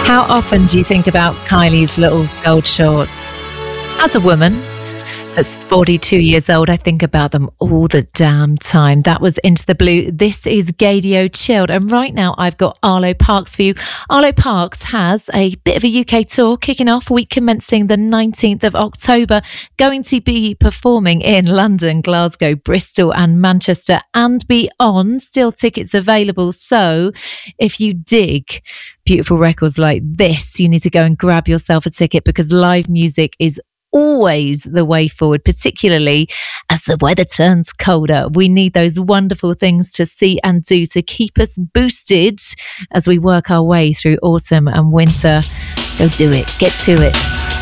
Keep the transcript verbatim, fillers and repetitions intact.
How often do you think about Kylie's little gold shorts? As a woman that's forty-two years old, I think about them all the damn time. That was Into the Blue. This is Gaydio Chilled. And right now I've got Arlo Parks for you. Arlo Parks has a bit of a U K tour kicking off week commencing the nineteenth of October. Going to be performing in London, Glasgow, Bristol and Manchester and beyond. Still tickets available. So if you dig beautiful records like this, you need to go and grab yourself a ticket because live music is always the way forward, particularly as the weather turns colder. We need those wonderful things to see and do to keep us boosted as we work our way through autumn and winter. Go do it. Get to it.